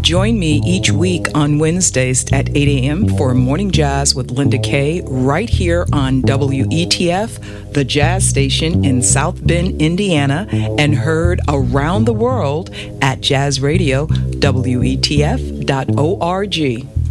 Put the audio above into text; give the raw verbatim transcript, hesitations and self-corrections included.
Join me each week on Wednesdays at eight a.m. for Morning Jazz with Linda Kay right here on W E T F, the jazz station in South Bend, Indiana, and heard around the world at jazz radio W E T F dot org.